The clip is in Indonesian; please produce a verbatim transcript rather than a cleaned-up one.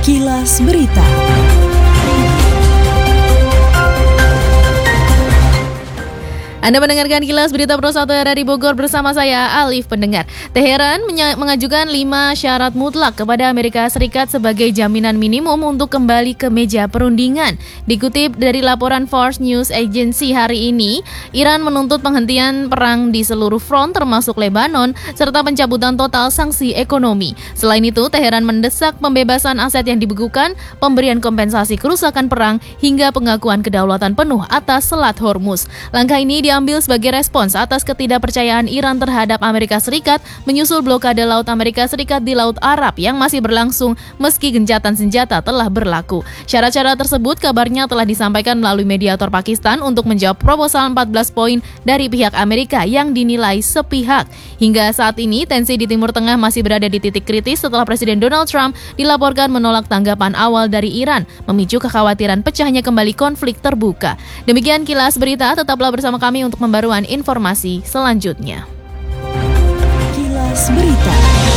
Kilas Berita. Anda mendengarkan Kilas Berita Pro satu R R I Bogor bersama saya, Alif Pendengar. Teheran menya- mengajukan lima syarat mutlak kepada Amerika Serikat sebagai jaminan minimum untuk kembali ke meja perundingan. Dikutip dari laporan Fars News Agency hari ini, Iran menuntut penghentian perang di seluruh front termasuk Lebanon, serta pencabutan total sanksi ekonomi. Selain itu, Teheran mendesak pembebasan aset yang dibekukan, pemberian kompensasi kerusakan perang, hingga pengakuan kedaulatan penuh atas Selat Hormuz. Langkah ini dia ambil sebagai respons atas ketidakpercayaan Iran terhadap Amerika Serikat menyusul blokade Laut Amerika Serikat di Laut Arab yang masih berlangsung meski gencatan senjata telah berlaku. Syarat-syarat tersebut kabarnya telah disampaikan melalui mediator Pakistan untuk menjawab proposal empat belas poin dari pihak Amerika yang dinilai sepihak. Hingga saat ini, tensi di Timur Tengah masih berada di titik kritis setelah Presiden Donald Trump dilaporkan menolak tanggapan awal dari Iran, memicu kekhawatiran pecahnya kembali konflik terbuka. Demikian Kilas Berita, tetaplah bersama kami untuk pembaruan informasi selanjutnya. Kilas Berita.